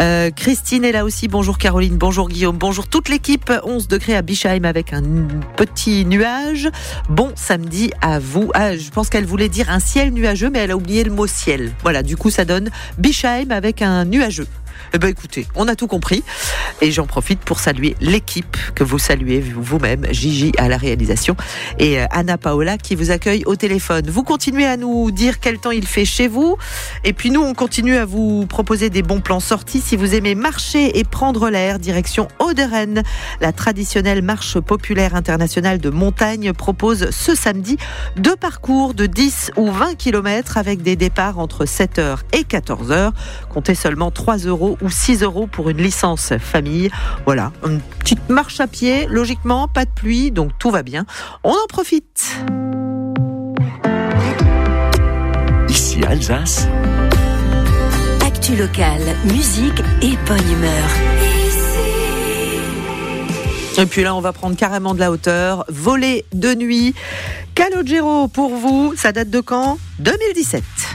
Christine est là aussi. Bonjour Caroline, bonjour Guillaume, bonjour toute l'équipe. 11 degrés à Bischheim avec un petit nuage. Bon samedi à vous. Je pense qu'elle voulait dire un ciel nuageux, mais elle a oublié le mot ciel. Voilà, du coup ça donne Bischheim avec un nuageux. Eh ben écoutez, on a tout compris et j'en profite pour saluer l'équipe que vous saluez vous-même, Gigi à la réalisation et Anna Paola qui vous accueille au téléphone. Vous continuez à nous dire quel temps il fait chez vous et puis nous on continue à vous proposer des bons plans sortis si vous aimez marcher et prendre l'air, direction Auderen. La traditionnelle marche populaire internationale de montagne propose ce samedi 2 parcours de 10 ou 20 km avec des départs entre 7h et 14h. Comptez seulement 3 € ou 6 € pour une licence famille. Voilà, une petite marche à pied, logiquement, pas de pluie, donc tout va bien. On en profite. Ici Alsace. Actu locale, musique et bonne humeur. Et puis là, on va prendre carrément de la hauteur. Voler de nuit. Calogero pour vous, ça date de quand ? 2017.